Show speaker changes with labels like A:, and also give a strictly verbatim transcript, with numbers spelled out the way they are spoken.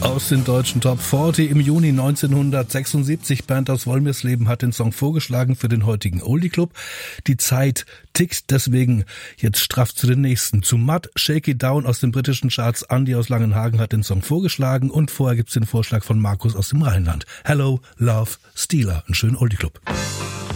A: Aus den deutschen Top vierzig im Juni neunzehnhundertsechsundsiebzig. Bernd aus Wolmirsleben hat den Song vorgeschlagen für den heutigen Oldie Club. Die Zeit tickt, deswegen jetzt straff zu den nächsten. Zu Mud, Shake It Down aus den britischen Charts. Andy aus Langenhagen hat den Song vorgeschlagen und vorher gibt's den Vorschlag von Markus aus dem Rheinland. Hello, Love, Steeler. Einen schönen Oldie Club.